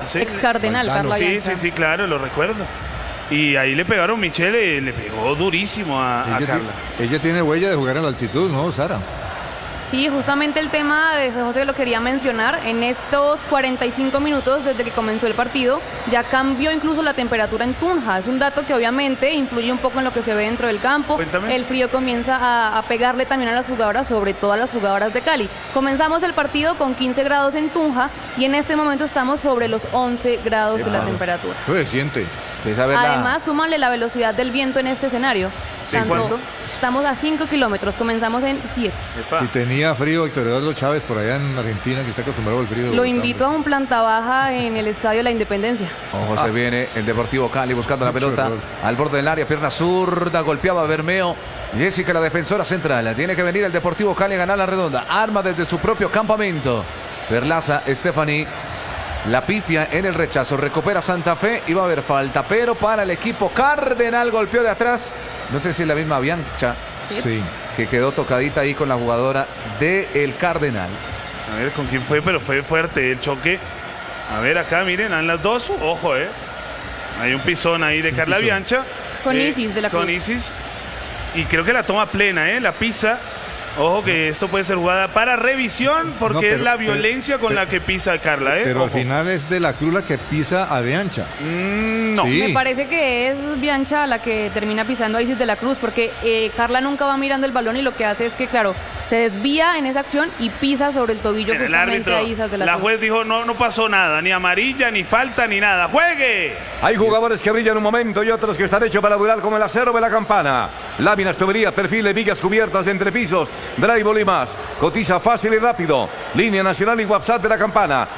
Sí, ex cardenal, Valdano. Carla sí, Bianca. sí, claro, lo recuerdo. Y ahí le pegaron, Michele, le pegó durísimo a Carla. Ella tiene huella de jugar en la altitud, ¿no, Sara? Sí, justamente el tema de José lo quería mencionar. En estos 45 minutos desde que comenzó el partido, ya cambió incluso la temperatura en Tunja. Es un dato que obviamente influye un poco en lo que se ve dentro del campo. Cuéntame. El frío comienza a pegarle también a las jugadoras, sobre todo a las jugadoras de Cali. Comenzamos el partido con 15 grados en Tunja y en este momento estamos sobre los 11 grados de la temperatura. Pues siente. Además, súmale la velocidad del viento en este escenario. ¿En cuánto? Estamos a 5 kilómetros, comenzamos en 7. Epa. Si tenía frío Héctor Eduardo Chávez por allá en Argentina, que está acostumbrado al frío. de Lo Bogotá, invito a hombre. un planta baja en el Estadio de la Independencia. Ojo, se viene el Deportivo Cali buscando la Mucho pelota error. al borde del área, pierna zurda, golpeaba a Bermeo. Jessica, la defensora central. Tiene que venir el Deportivo Cali a ganar la redonda. Arma desde su propio campamento. Perlaza, Stephanie. La pifia en el rechazo. Recupera Santa Fe y va a haber falta. Pero para el equipo Cardenal golpeó de atrás. No sé si es la misma Bianca Sí. que quedó tocadita ahí con la jugadora del Cardenal. A ver con quién fue, pero fue fuerte el choque. A ver, acá miren, dan las dos. Ojo, hay un pisón ahí de Carla pisón. Bianca. Con Isis de la Con Cruz. Isis. Y creo que la toma plena, la pisa. Ojo que esto puede ser jugada para revisión porque No, pero- es la pero- violencia con la que pisa Carla, Pero al Ojo. final es de la Cruz la que pisa a de ancha. No. Sí. Me parece que es Biancha la que termina pisando a Isis de la Cruz, porque Carla nunca va mirando el balón y lo que hace es que, claro, se desvía en esa acción y pisa sobre el tobillo El justamente árbitro, a Isis de la la Cruz. juez dijo no pasó nada, ni amarilla, ni falta, ni nada. ¡Juegue! Hay jugadores que brillan un momento y otros que están hechos para durar como el acero de la campana. Láminas, tuberías, perfiles, vigas cubiertas de entrepisos, drywall y más. Cotiza fácil y rápido. Línea nacional y WhatsApp de la campana.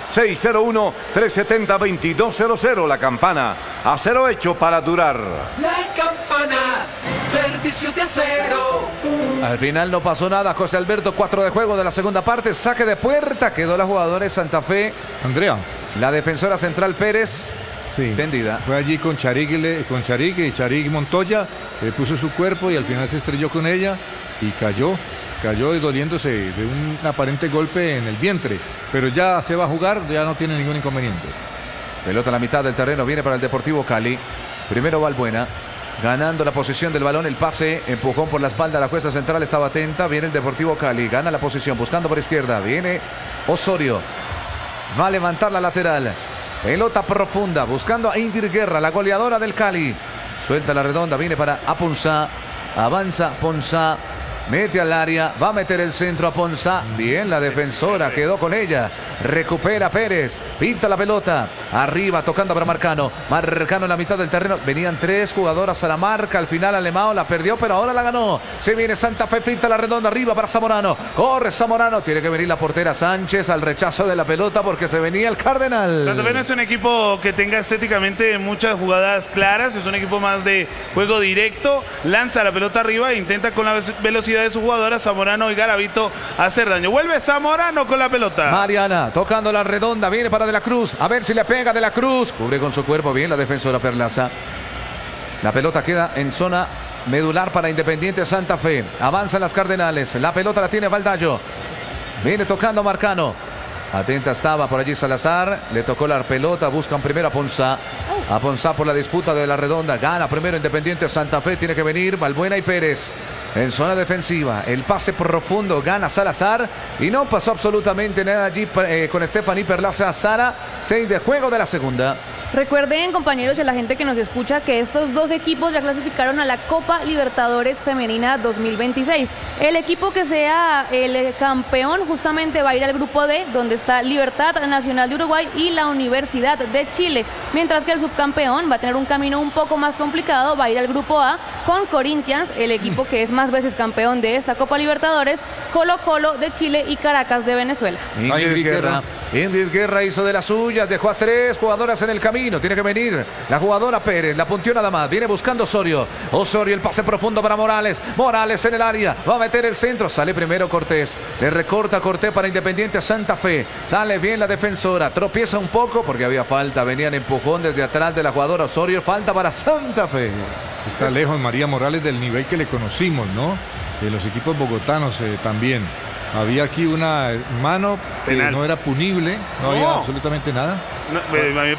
601-370-2200. La campana. Acero hecho para durar. La Campana, servicio de acero. Al final no pasó nada. José Alberto, 4 de juego de la segunda parte. Saque de puerta. Quedó la jugadora de Santa Fe. Andrea. La defensora central Pérez. Sí. Tendida. Fue allí con Charik y Charik Montoya, puso su cuerpo y al final se estrelló con ella y cayó doliéndose de un aparente golpe en el vientre, pero ya se va a jugar, ya no tiene ningún inconveniente. Pelota a la mitad del terreno. Viene para el Deportivo Cali. Primero Valbuena. Ganando la posición del balón, el pase, empujón por la espalda, la jueza central estaba atenta, viene el Deportivo Cali, gana la posición, buscando por izquierda, viene Osorio, va a levantar la lateral, pelota profunda, buscando a Indir Guerra, la goleadora del Cali, suelta la redonda, viene para Aponzá, avanza Ponzá, mete al área, va a meter el centro a Ponzá, bien la defensora, quedó con ella, recupera Pérez, pinta la pelota, arriba tocando para Marcano en la mitad del terreno, venían 3 jugadoras a la marca, al final Alemão la perdió, pero ahora la ganó, se viene Santa Fe, pinta la redonda, arriba para Zamorano, corre Zamorano, tiene que venir la portera Sánchez al rechazo de la pelota porque se venía el Cardenal. Santa Fe no es un equipo que tenga estéticamente muchas jugadas claras, es un equipo más de juego directo, lanza la pelota arriba e intenta con la velocidad de su jugadora Zamorano y Garavito hacer daño. Vuelve Zamorano con la pelota. Mariana tocando la redonda, viene para De la Cruz, a ver si le pega De la Cruz, cubre con su cuerpo bien la defensora Perlaza. La pelota queda en zona medular para Independiente Santa Fe, avanzan las Cardenales, la pelota la tiene Valdayo, viene tocando Marcano, atenta estaba por allí Salazar, le tocó la pelota, buscan primero a Ponzá por la disputa de la redonda, gana primero Independiente Santa Fe, tiene que venir Valbuena y Pérez. En zona defensiva, el pase profundo, gana Salazar y no pasó absolutamente nada allí con Stephanie Perlaza. Sara, 6 de juego de la segunda. Recuerden, compañeros y a la gente que nos escucha, que estos dos equipos ya clasificaron a la Copa Libertadores Femenina 2026. El equipo que sea el campeón justamente va a ir al grupo D, donde está Libertad Nacional de Uruguay y la Universidad de Chile, mientras que el subcampeón va a tener un camino un poco más complicado, va a ir al grupo A con Corinthians, el equipo que es más veces campeón de esta Copa Libertadores, Colo-Colo de Chile y Caracas de Venezuela. Ingrid Guerra hizo de las suyas, dejó a 3 jugadoras en el camino, tiene que venir la jugadora Pérez, la puntió nada más, viene buscando Osorio, el pase profundo para Morales en el área, va a meter el centro, sale primero Cortés, le recorta Cortés para Independiente Santa Fe, sale bien la defensora, tropieza un poco porque había falta, venían empujón desde atrás de la jugadora Osorio, falta para Santa Fe. Está lejos María Morales del nivel que le conocimos, ¿no? De los equipos bogotanos también. Había aquí una mano que Penal. no era punible, no había absolutamente nada. No, a mí me